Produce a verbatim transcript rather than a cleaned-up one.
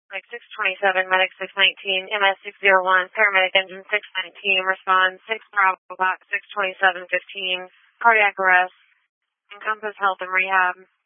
Like six twenty-seven, medic six nineteen, M S six oh one, paramedic engine six nineteen, respond six Bravo box six twenty-seven fifteen, cardiac arrest, Encompass Health and Rehab.